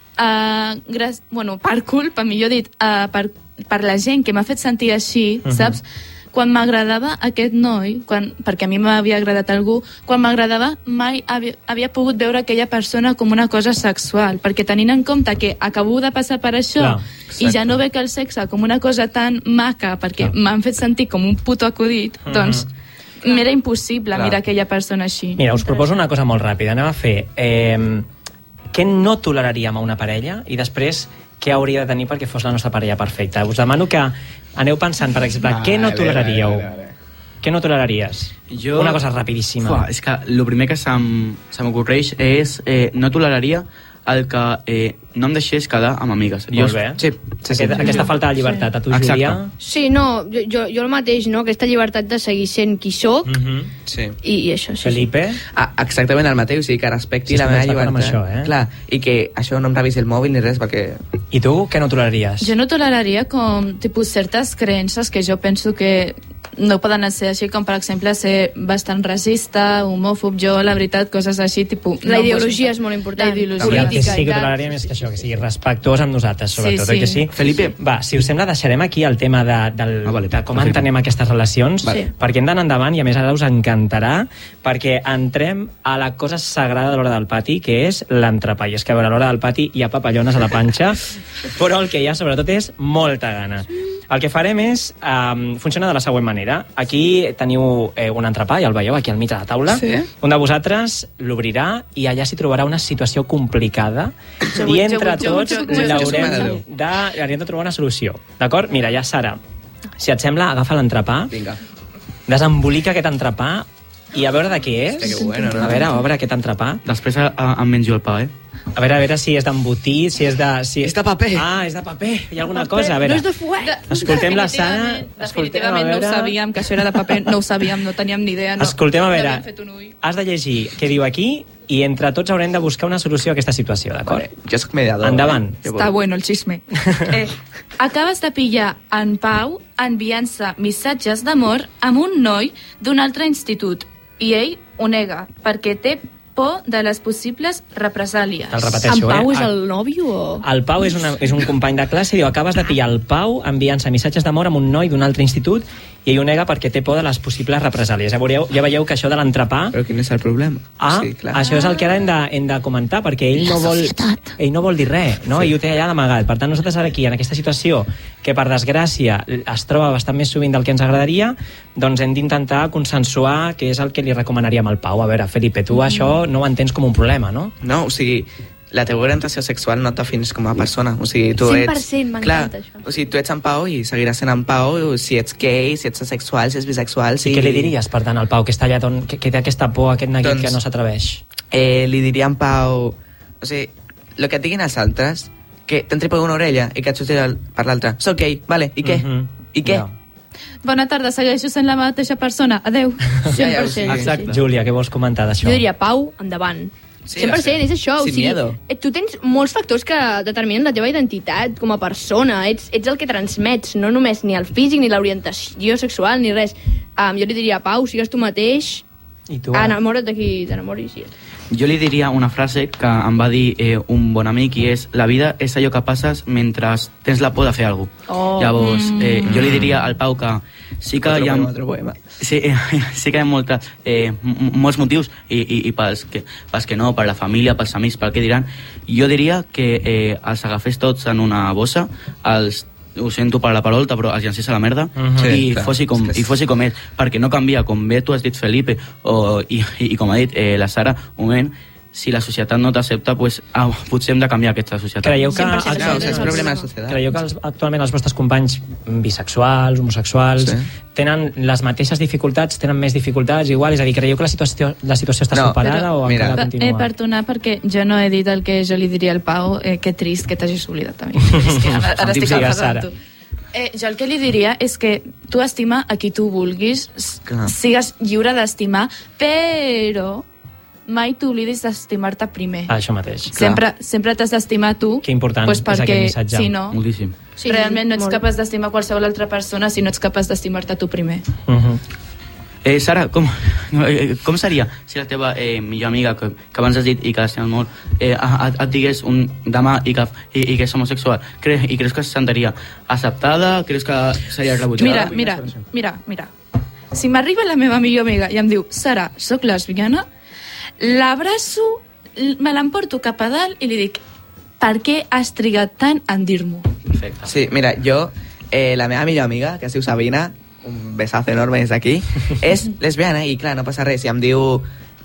Uh, gràcies, bueno, per culpa, millor dit, uh, per, per la gent que m'ha fet sentir així, Mhm. saps? Quan m'agradava aquest noi, quan, perquè a mi m'havia agradat algú, quan m'agradava mai havia, havia pogut veure aquella persona com una cosa sexual, perquè tenint en compte que acabo de passar per això Clar, i ja no veig el sexe com una cosa tan maca perquè Clar. m'han fet sentir com un puto acudit, Mhm. doncs m'era impossible Clar. mirar aquella persona així. Mira, us proposo una cosa molt ràpida. Anem a fer... Eh, què no toleraríem a una parella i després què hauria de tenir perquè fos la nostra parella perfecta. Us demano que aneu pensant, per exemple, Vale, què no toleraríeu? vale, vale. Què no toleraries? Jo... Una cosa rapidíssima. Ua, és que el primer que se'm, se m'ocorreix és eh, no toleraria el que eh, no em deixés quedar amb amigues. Molt bé. Sí, sí, sí. Aquest, aquesta falta de llibertat. A tu, Exacte. Júlia? Sí, no, jo, jo, jo el mateix, no? Aquesta llibertat de seguir sent qui sóc Mm -hmm. Sí. i, i això, sí. Felipe? Ah, exactament el mateix, o sigui, que respecti Sí, la estem meva d'acord llibertat. amb això, eh? Clar, i que això no em revisi el mòbil ni res, perquè... I tu, què no toleraries? Jo no toleraria com tipus certes creences que jo penso que no poden ser així, com per exemple ser bastant racista, homòfob, jo la veritat, coses així, tipus... La no, ideologia pues, és molt important. La ideologia. Sí, el que política sí i que tal. toleraríem és que això, que sigui respectuós amb nosaltres, sobretot, Sí, oi que sí. sí? Felipe. Va, si us sembla, deixarem aquí el tema de, del, Ah, vale, de com perfecte. entenem aquestes relacions, Vale. perquè hem d'anar endavant i a més ara us encantarà, perquè entrem a la cosa sagrada de l'hora del pati, que és l'entrepà. I és que a veure, a l'hora del pati hi ha papallones a la panxa, però el que hi ha sobretot és molta gana. El que farem és... Um, funciona de la següent manera. Aquí teniu eh, un entrepà, ja el veieu, aquí al mig de la taula. Sí. Un de vosaltres l'obrirà i allà s'hi trobarà una situació complicada i entre tots l'haurem de, haurem de trobar una solució. D'acord? Mira, ja, Sara, si et sembla, agafa l'entrepà, Vinga. desembolica aquest entrepà i a veure de què és. Hòstia, que bueno, no? A veure, obre aquest entrepà. Després a, a, em menjo el pa, eh? A veure, a veure si és d'embotit, si és de... Si... És de paper. Ah, és de paper. Hi ha alguna cosa, a veure. No és de fuet. Escoltem la Sara. Definitivament, Escoltem, a definitivament no ho veure... sabíem, que això era de paper, no ho sabíem, no teníem ni idea. No, Escoltem, a no veure, havíem fet un ull. has de llegir què diu aquí i entre tots haurem de buscar una solució a aquesta situació, d'acord? Vale, jo soc mediador. Endavant. Eh? Està bueno el xisme. Eh, acabes de pillar en Pau enviant-se missatges d'amor amb un noi d'un altre institut i ell ho nega perquè té por de les possibles represàlies. El repeteixo, En Pau eh? és el nòvio o...? El Pau és, una, és un company de classe i diu, acabes de pillar el Pau enviant-se missatges d'amor amb un noi d'un altre institut i ell ho nega perquè té por de les possibles represàlies. Ja veieu, ja veieu que això de l'entrepà... Però quin és el problema? Ah, sí, clar. això és el que ara hem de, hem de comentar, perquè ell no vol, ell no vol dir res, no? Sí. I ho té allà d'amagat. Per tant, nosaltres ara aquí, en aquesta situació, que per desgràcia es troba bastant més sovint del que ens agradaria, doncs hem d'intentar consensuar què és el que li recomanaríem al Pau. A veure, Felipe, tu mm. això no ho entens com un problema, no? No, o sigui, la teva orientació sexual no et defineix com a persona. O sigui, tu cent per ets... cent, m'encanta això. O sigui, tu ets en Pau i seguiràs sent en Pau si ets gay, si ets asexual, si ets bisexual... Si... I què li diries, per tant, al Pau, que està allà, on, que, que té aquesta por, aquest neguit Doncs- que no s'atreveix? Eh, li diria en Pau... O sigui, el que et diguin els altres, que t'entri per una orella i que et surti per l'altra. Soc gay, vale, i què? Mhm. I què? Ja. Bona tarda, segueixo sent la mateixa persona. Adeu. Ja, ja ho sé. cent per cent, Exacte. sí. Júlia, què vols comentar d'això? Jo diria, Pau, endavant. Sí, cent per cent, és això. O Sin sigui, miedo. eh, tu tens molts factors que determinen la teva identitat com a persona. Ets, ets el que transmets, no només ni el físic, ni l'orientació sexual, ni res. Um, jo li diria, Pau, sigues tu mateix, I tu? enamora't de qui t'enamoris. Sí. Jo li diria una frase que em va dir eh, un bon amic i és: la vida és allò que passes mentre tens la por de fer alguna cosa. Oh. Llavors, eh, jo li diria al Pau que sí que Otro hi ha... poema, otro poema. Sí, eh, sí que hi ha molta, eh, m- molts motius i, i, i pels, que, pels que no, per la família, pels amics, pel que diran. Jo diria que eh, els agafés tots en una bossa, els ho sento per la parolta, però els llancés a la merda Mhm. Sí, i, clar. fossi com, És que és- i fossi com és, perquè no canvia, com bé tu has dit, Felipe, o, i, i, i com ha dit eh, la Sara, un moment, si la societat no t'accepta, pues, ah, potser hem de canviar aquesta societat. Creieu que, No, o sea, és problema de la societat. creieu que els, actualment els vostres companys bisexuals, homosexuals, Sí. tenen les mateixes dificultats, tenen més dificultats, igual? És a dir, creieu que la situació, la situació està No, superada o mira. encara Eh, continua? perdona, perquè jo no he dit el que jo li diria al Pau, eh, que trist que t'hagis oblidat també. És que ara, ara estic Digues, enfadant Sara. tu. Eh, jo el que li diria és que tu estima a qui tu vulguis, s- Clar. sigues lliure d'estimar, però mai t'oblidis d'estimar-te primer. Ah, això mateix. Sempre, sempre t'has d'estimar tu. Que important pues és perquè, aquest missatge. si no, Moltíssim. Sí, realment no ets molt. capaç d'estimar qualsevol altra persona si no ets capaç d'estimar-te tu primer. Uh -huh. Eh, Sara, com, eh, com seria si la teva eh, millor amiga, que, que abans has dit i que l'estimes molt, eh, et, et digués un demà i que, i, i que és homosexual? Cre, I creus que se sentiria acceptada? Creus que seria rebutjada? Mira, mira, mira, mira. Si m'arriba la meva millor amiga i em diu, Sara, sóc lesbiana, l'abraço, l- me l'emporto cap a dalt i li dic, per què has trigat tant en dir-m'ho? Perfecte. Sí, mira, jo, eh, la meva millor amiga, que es diu Sabina, un besazo enorme des d'aquí, és lesbiana i clar, no passa res. I em diu...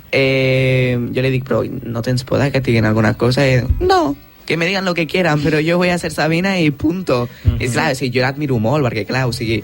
Eh, jo li dic, però no tens por de que et diguin alguna cosa? I, no, que me digan lo que quieran, però jo voy a ser Sabina i punto. Mhm. I clar, o sigui, jo l'admiro molt, perquè clar, o sigui,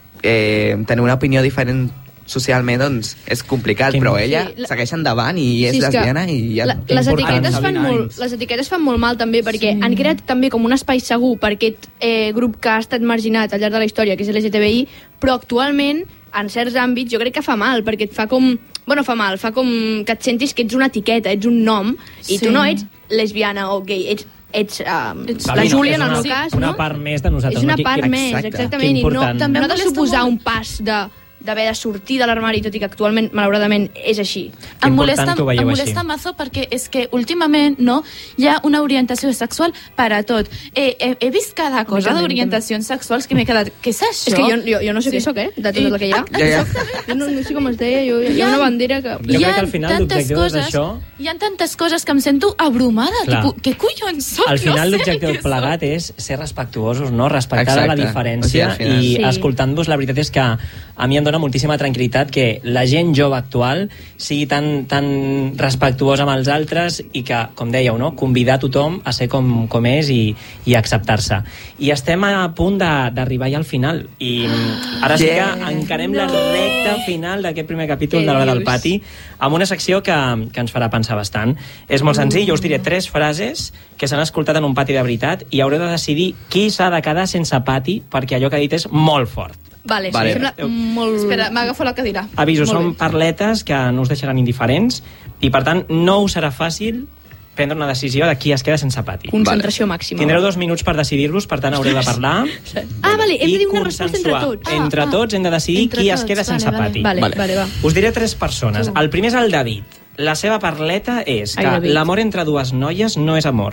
eh, tenir una opinió diferent socialment, doncs, és complicat, Que- però ella Sí, la- segueix endavant i és Sí, és que lesbiana i ja... La, Que les, important, etiquetes fan Sabina molt, anys. les etiquetes fan molt mal també perquè sí. han creat també com un espai segur per aquest eh, grup que ha estat marginat al llarg de la història, que és L G T B I, però actualment en certs àmbits jo crec que fa mal, perquè et fa com... Bueno, fa mal, fa com que et sentis que ets una etiqueta, ets un nom, i Sí. tu no ets lesbiana o gay, ets, ets, uh, Ets la Sabina, Júlia és en el una, meu cas, una no? part més de nosaltres. És una no? Que- part que- més, exacte. exactament, Que i no, important. També no ha de molesta suposar molt. un pas de d'haver de sortir de l'armari, tot i que actualment, malauradament, és així. Que Em important molesta, que ho veieu em així. molesta mazo perquè és que últimament no, hi ha una orientació sexual per a tot. Eh, he, he vist cada cosa també, d'orientacions sexuals que m'he quedat, què és això? És que jo, jo, jo no sé Sí. què sóc, eh? De tot el que hi ha. Ja, ja. Jo no, no sé com es deia, jo, hi ha una bandera que... Jo crec que al final l'objectiu d'això... Hi ha tantes coses que em sento abrumada. Clar. Tipus, què collons soc? Al final no sé l'objectiu què soc. plegat és ser respectuosos, no? Respectar Exacte. la diferència O sigui, al final- i Sí. escoltant-vos, la veritat és que a mi em dona moltíssima tranquil·litat que la gent jove actual sigui tan, tan respectuosa amb els altres i que, com dèieu, no? Convidar tothom a ser com, com és i, i acceptar-se. I estem a punt de- d'arribar ja al final. I ara sí que Yeah. encarem la recta final d'aquest primer capítol Què de l'Hora del dius? Pati amb una secció que, que ens farà pensar bastant. És molt senzill, jo us diré tres frases que s'han escoltat en un pati de veritat i haureu de decidir qui s'ha de quedar sense pati perquè allò que ha dit és molt fort. Vale, Vale. vale. Sembla molt... Espera, m'agafo la cadira. Aviso, Molt són bé. parletes que no us deixaran indiferents i per tant no us serà fàcil prendre una decisió de qui es queda sense pati. Concentració màxima. Tindreu dos minuts per decidir-vos, per tant haureu de parlar Ah, vale, hem i de dir una resposta entre consensuar. tots. Entre ah. tots hem de decidir Entre qui es tots, queda sense vale, vale. pati. Vale, Vale. vale, va. Us diré tres persones. El primer és el David. La seva parleta és Ai, que David. l'amor entre dues noies no és amor.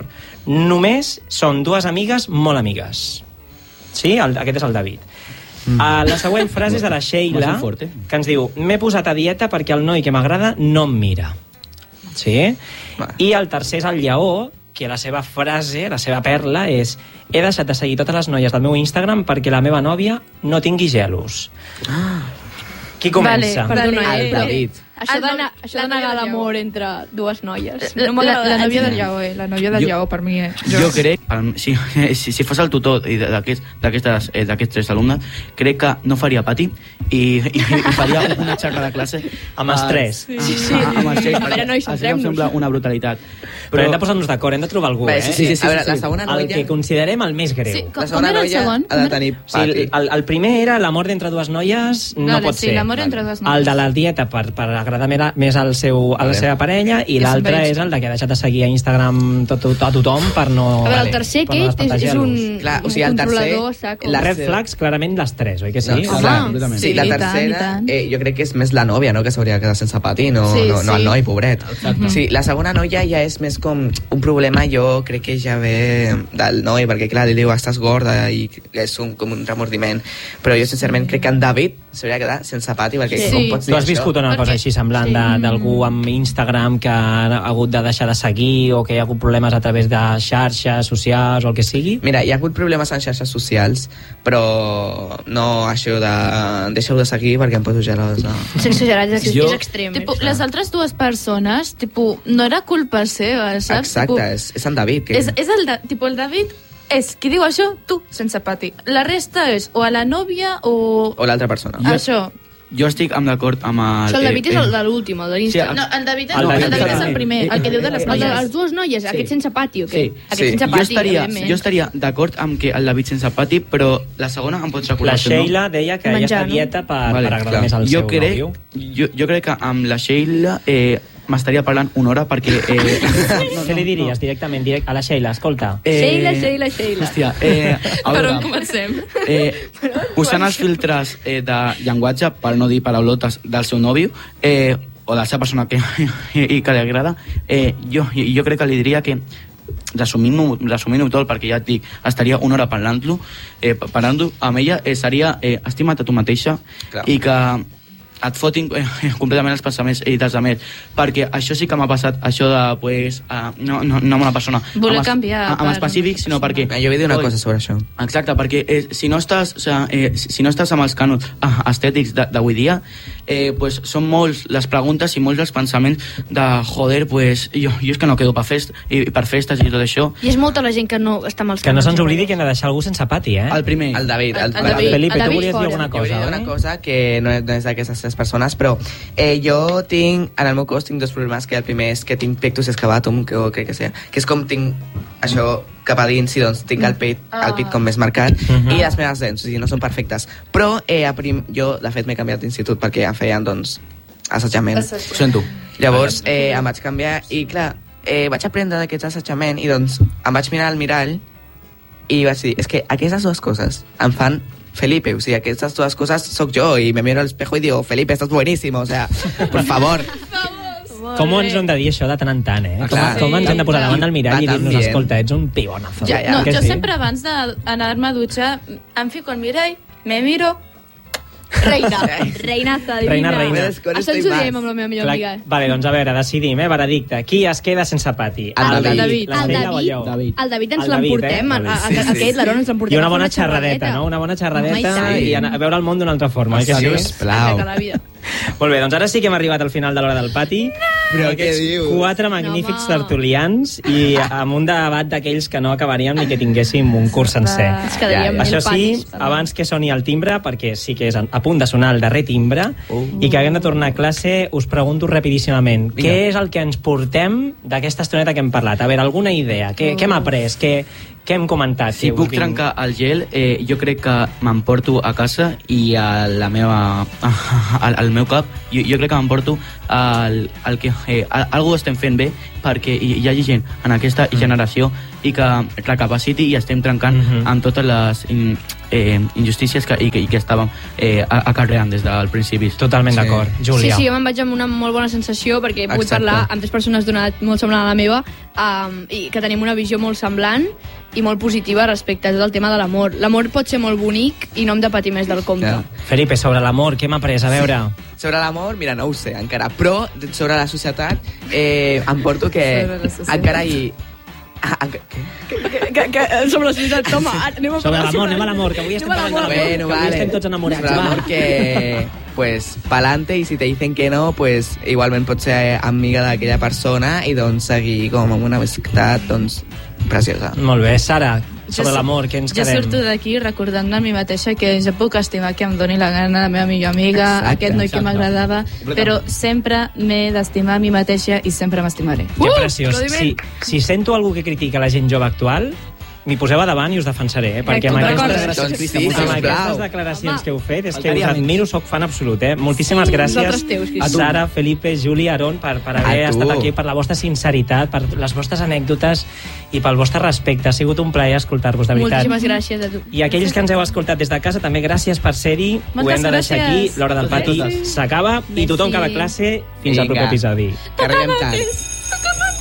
Només són dues amigues molt amigues. Sí? El, aquest és el David. Mm. Uh, la següent frase és de la Sheila, Molt fort, eh? que ens diu: m'he posat a dieta perquè el noi que m'agrada no em mira. Sí? Va. I el tercer és el Lleó, que la seva frase, la seva perla és: he deixat de seguir totes les noies del meu Instagram perquè la meva nòvia no tingui gelos. Qui comença? Vale, Perdona, El eh? David. Això El d'anar nom- això la de negar nòvia del l'amor entre dues noies. La, No la, m'agrada. la nòvia del Lleó, eh? La nòvia del Jo- Lleó, per mi, eh? Jo crec, el- si, si, si fos el tutor i d'aquest- d'aquestes eh, d'aquests tres alumnes, crec que no faria pati i, i, i faria una xarra de classe Amb els tres. Sí, sí, sí. Amb els tres, A veure, nois, perquè em centrem-nos. sembla una brutalitat. Però hem de posar-nos d'acord, hem de trobar algú, Bé, eh? sí, sí, sí, a veure, la segona El noia... que considerem el més greu. Sí, com, La com segona era el noia segon? ha de tenir O sigui, pati. el, el primer era l'amor d'entre dues noies no Vale, pot sí, ser. l'amor entre dues noies. El de la dieta per, per agrada més, més al seu, a la seva parella, i l'altre és el de que ha deixat de seguir a Instagram tot, tot, a tothom per no... A veure, el tercer per no aquest és, és un, Clar, o sigui, un el tercer- controlador saco. Les red flags, clarament les tres, oi que sí? No, clar, sí, la tercera, eh, jo crec que és més la nòvia, no?, que s'hauria de quedar sense pati, no, Sí, no, no sí. el noi, pobret. Exacte. Sí, la segona noia ja és més com un problema, jo crec que ja ve del noi, perquè clar, li diu, estàs gorda, i és un, com un remordiment. Però jo, sincerament, crec que en David s'hauria de quedar sense pati, perquè Sí. com pots dir Tu has això? viscut una cosa així semblant de- d'algú amb Instagram que ha hagut de deixar de seguir o que hi ha hagut problemes a través de xarxes socials o el que sigui? Mira, hi ha hagut problemes en xarxes socials, però no això de deixeu de seguir perquè em poso gelosa. És exagerat, és, Jo- és extrem. Tipo, les altres dues persones, tipo, no era culpa seva, saps? Exacte, Tipo, és, és en David. Que... és, és el, de, tipo, el David és qui diu això, tu, sense pati. La resta és o a la nòvia o... O l'altra persona. Jo- Això. Jo estic amb d'acord amb el... Això, el David eh, és el eh, de l'últim, el de l'Insta. Sí, No, el David, és, El el David David és el també. primer, el que diu de les El de noies. les dues noies, Sí. aquest sense pati, o què? Sí, Aquest sí. sense Jo pati, estaria, evidentment. jo estaria d'acord amb que el David sense pati, però la segona em pots recordar La el seu nom? Sheila deia que ella està a dieta per, per agradar clar. més al jo seu crec, nòvio. jo, jo crec que amb la Sheila eh, m'estaria parlant una hora perquè... Eh, Què li diries directament direct a la Sheila? Escolta. Eh, Sheila, Sheila, Sheila. Hòstia, eh, a Per veure, on comencem? eh, usant els filtres eh, de llenguatge, per no dir paraulotes, del seu nòvio, eh, o de la seva persona que, i que li agrada, eh, jo, jo crec que li diria que resumint-ho resumint tot, perquè ja et dic, estaria una hora parlant-lo, eh, parlant-ho amb ella, eh, seria eh, estima't a tu mateixa. Clar. I que et fotin eh, completament els pensaments i dels altres, perquè això sí que m'ha passat, això de, pues, uh, no, no, no amb una persona Voler amb, es- canviar amb per- específic, sinó perquè... Ah, jo vull dir una cosa sobre això. Exacte, perquè eh, si no estàs, o sea, eh, si si no estàs amb els cànons ah, estètics de- d'avui dia, eh, pues, són molts les preguntes i molts els pensaments de, joder, pues, jo, jo és que no quedo per, fest, i, per festes i tot això. I és molta la gent que no està amb els Que no cànons. se'ns oblidi que hem de deixar algú sense pati, eh? El primer. El David. El, El David. Felipe, El tu David volies dir fora. alguna Jo volia cosa, dir una oi? cosa que no és, no és d'aquestes tres persones, però eh, jo tinc, en el meu cos tinc dos problemes, que el primer és que tinc pectus excavatum, que o crec que sé, que és com tinc això cap a dins i doncs tinc el pit, el pit com més marcat, Mhm. i les meves dents, o sigui, no són perfectes. Però eh, a prim, jo, de fet, m'he canviat d'institut perquè ja feien, doncs, assetjament. Ho sento. Llavors eh, em vaig canviar i, clar, eh, vaig aprendre d'aquest assetjament i, doncs, em vaig mirar al mirall i vaig dir, és que aquestes dues coses em fan Felipe, o sigui, aquestes dues coses sóc jo, i me miro al espejo i digo, Felipe, estás buenísimo, o sea, por favor. Com ens hem de dir això de tant en tant, eh? Com, Clar. com ens hem de posar davant del mirall Va i tan dir-nos, bien. escolta, ets un pibonazo. Ja, ja. No, Que jo sí? sempre abans d'anar-me a dutxar em fico al mirall, me miro, Reina, reinaza, divina. Reina, reina. Això ens ho diem amb la meva millor Clar, amiga. vale, doncs a veure, decidim, eh? Veredicte. Qui es queda sense pati? El David. La El Sheila o David, allò? el David ens El David, l'emportem, eh? a, a, a, Sí, sí, aquest, sí. l'Aaron ens l'emportem. I una a fer bona xerradeta, no? Una bona xerradeta Home, i i, anar a veure el món d'una altra forma. oi que sí? Sisplau. Tota la vida. Molt bé, doncs ara sí que hem arribat al final de l'hora del pati. Però Aquests què dius? Quatre magnífics No, home. tertulians i amb un debat d'aquells que no acabaríem ni que tinguéssim un curs sencer. Ens quedaríem mil Això sí, patis, també. abans que soni el timbre, perquè sí que és a punt de sonar el darrer timbre, i que haguem de tornar a classe, us pregunto rapidíssimament, Vinga. què és el que ens portem d'aquesta estoneta que hem parlat? A veure, alguna idea? Què, què hem après? Què, què hem comentat? Si Que us puc vinc- trencar el gel, eh, jo crec que m'emporto a casa i a la meva, al, al meu cap, jo, jo crec que m'emporto el, el que eh, algú estem fent bé perquè hi, hi hagi gent en aquesta Mm. generació i que recapaciti i estem trencant Mhm. amb totes les in, eh, injustícies que, i, que, i que estàvem eh, acarreant des del principi. Totalment Sí. d'acord. Sí, Júlia. sí, jo me'n vaig amb una molt bona sensació perquè he pogut Exacte. parlar amb tres persones d'una edat molt semblant a la meva um, i que tenim una visió molt semblant i molt positiva respecte a tot el tema de l'amor. L'amor pot ser molt bonic i no hem de patir més del compte. Ja. Felipe, sobre l'amor, què hem après? A veure... Sobre l'amor, mira, no ho sé encara, però sobre la societat eh, em porto que Sobre la societat. encara hi... Ah, enca- què? Que, que, que, sobre la societat, toma, anem a Sobre parlar l'amor, anem a l'amor, que avui estem Anem a parlant de l'amor. l'amor, Bueno, que avui vale. estem tots enamorats. Sobre l'amor va. que, pues, pa'lante, i si te dicen que no, pues, igualment pots ser amiga d'aquella persona i, doncs, seguir com amb una amistat, doncs, preciosa. Molt bé, Sara, sobre Jo l'amor, què ens Jo quedem? surto d'aquí recordant-me a mi mateixa que jo puc estimar que em doni la gana la meva millor amiga, Exacte, aquest noi que exacte. m'agradava, però sempre m'he d'estimar a mi mateixa i sempre m'estimaré. Que Uh, preciós. Si, aplaudiment. si sento algú que critica la gent jove actual, m'hi poseu a davant i us defensaré, eh? Perquè amb aquestes, Doncs sí, amb sisplau. aquestes declaracions que heu fet és que us Faltaria admiro, soc fan absolut, eh? Moltíssimes gràcies nosaltres teus, a Sara, Felipe, Juli, Aron per, per haver A tu. estat aquí, per la vostra sinceritat, per les vostres anècdotes i pel vostre respecte. Ha sigut un plaer escoltar-vos, de veritat. Moltíssimes gràcies a tu. I aquells que ens heu escoltat des de casa, també gràcies per ser-hi. Ho Moltes hem de deixar gràcies. aquí. L'hora del pati s'acaba i tothom que va a classe fins al Vinga. proper episodi. Que arribem tard.